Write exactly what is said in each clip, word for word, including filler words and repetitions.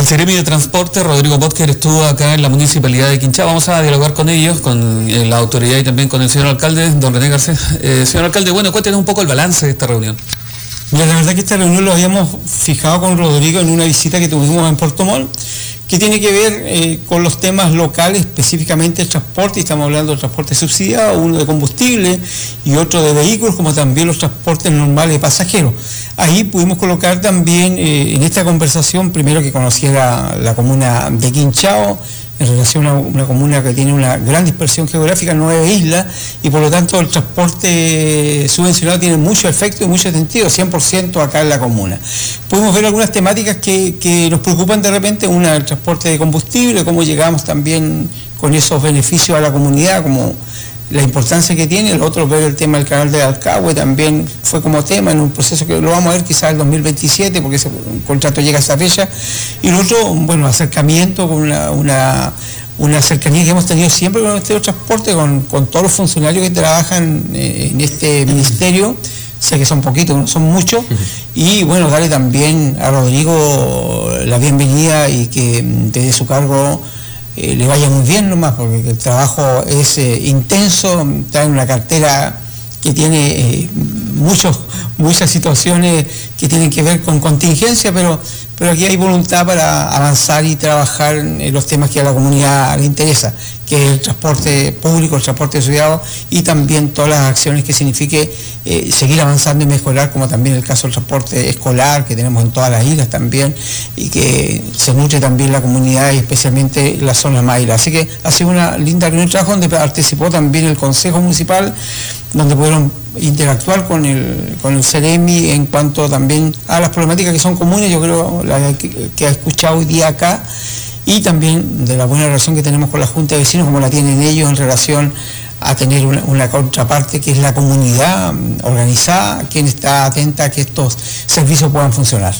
El Seremi de Transporte, Rodrigo Botker, estuvo acá en la Municipalidad de Quinchao. Vamos a dialogar con ellos, con eh, la autoridad y también con el señor alcalde, don René Garcés. Eh, señor alcalde, bueno, cuéntenos un poco el balance de esta reunión. Mira, la verdad que esta reunión lo habíamos fijado con Rodrigo en una visita que tuvimos en Puerto Montt, que tiene que ver eh, con los temas locales, específicamente el transporte, y estamos hablando del transporte subsidiado, uno de combustible y otro de vehículos, como también los transportes normales de pasajeros. Ahí pudimos colocar también eh, en esta conversación, primero que conociera la comuna de Quinchao, en relación a una comuna que tiene una gran dispersión geográfica, nueve islas, y por lo tanto el transporte subvencionado tiene mucho efecto y mucho sentido, cien por ciento acá en la comuna. Pudimos ver algunas temáticas que, que nos preocupan de repente, una, el transporte de combustible, cómo llegamos también con esos beneficios a la comunidad, como la importancia que tiene. El otro, ver el tema del canal de Alcagüe, también fue como tema en un proceso que lo vamos a ver quizás el dos mil veintisiete, porque ese contrato llega a esa fecha. Y el otro, bueno, acercamiento con una, una, una cercanía que hemos tenido siempre con el Ministerio de Transporte, con, con todos los funcionarios que trabajan eh, en este ministerio. Sé que son poquitos, no son muchos, uh-huh. Y bueno, darle también a Rodrigo la bienvenida y que desde su cargo Eh, le vaya muy bien nomás, porque el trabajo es eh, intenso, trae una cartera que tiene eh, muchos, muchas situaciones que tienen que ver con contingencia, pero, pero aquí hay voluntad para avanzar y trabajar en los temas que a la comunidad le interesa, que es el transporte público, el transporte ciudadano y también todas las acciones que signifique eh, seguir avanzando y mejorar, como también el caso del transporte escolar que tenemos en todas las islas también, y que se nutre también la comunidad y especialmente las zonas más aisladas. Así que ha sido una linda reunión de trabajo donde participó también el Consejo Municipal, donde pudieron interactuar con el, con el Seremi en cuanto también a las problemáticas que son comunes, yo creo, la que, que ha escuchado hoy día acá, y también de la buena relación que tenemos con la Junta de Vecinos, como la tienen ellos en relación a tener una, una contraparte que es la comunidad organizada, quien está atenta a que estos servicios puedan funcionar.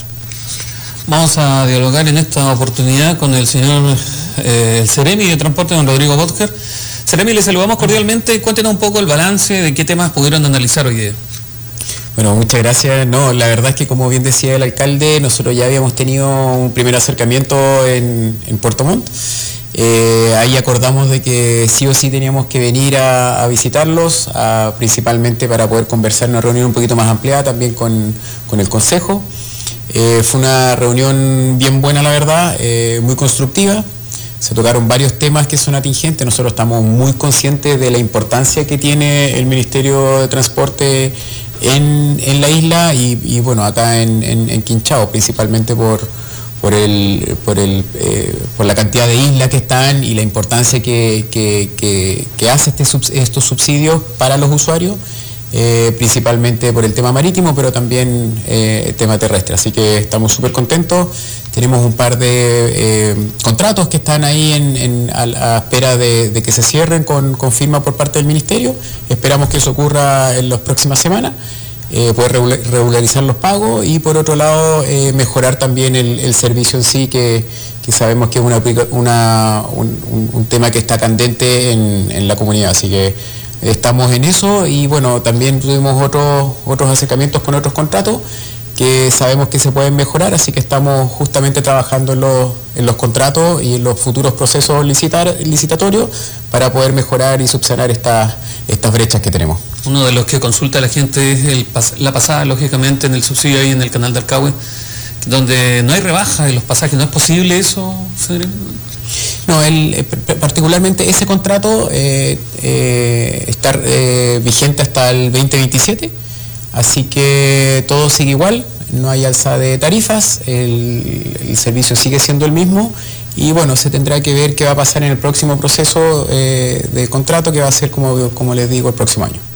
Vamos a dialogar en esta oportunidad con el señor eh, el Seremi de Transporte, don Rodrigo Botker. Seremi, le saludamos cordialmente. Cuéntenos un poco el balance de qué temas pudieron analizar hoy día. Bueno, muchas gracias. No, la verdad es que, como bien decía el alcalde, nosotros ya habíamos tenido un primer acercamiento en, en Puerto Montt. Eh, ahí acordamos de que sí o sí teníamos que venir a, a visitarlos, a, principalmente para poder conversar en una reunión un poquito más ampliada también con, con el Consejo. Eh, fue una reunión bien buena, la verdad, eh, muy constructiva. Se tocaron varios temas que son atingentes. Nosotros estamos muy conscientes de la importancia que tiene el Ministerio de Transporte en, en la isla y, y bueno, acá en, en, en Quinchao, principalmente por, por, el, por, el, eh, por la cantidad de islas que están y la importancia que, que, que, que hace este, estos subsidios para los usuarios, eh, principalmente por el tema marítimo, pero también eh, el tema terrestre. Así que estamos súper contentos. Tenemos un par de eh, contratos que están ahí en, en, a, a espera de, de que se cierren con, con firma por parte del Ministerio. Esperamos que eso ocurra en las próximas semanas, eh, poder regularizar los pagos y por otro lado eh, mejorar también el, el servicio en sí, que, que sabemos que es una, una, un, un tema que está candente en, en la comunidad. Así que estamos en eso y bueno, también tuvimos otros, otros acercamientos con otros contratos que sabemos que se pueden mejorar, así que estamos justamente trabajando en los, en los contratos y en los futuros procesos licitar, licitatorios para poder mejorar y subsanar estas, estas brechas que tenemos. Uno de los que consulta a la gente es el, la pasada, lógicamente, en el subsidio ahí en el canal de Alcagüe, donde no hay rebaja de los pasajes. ¿No es posible eso, Federico? No, el, particularmente ese contrato eh, eh, está eh, vigente hasta el veinte veintisiete. Así que todo sigue igual, no hay alza de tarifas, el, el servicio sigue siendo el mismo y bueno, se tendrá que ver qué va a pasar en el próximo proceso eh, de contrato, que va a ser, como, como les digo, el próximo año.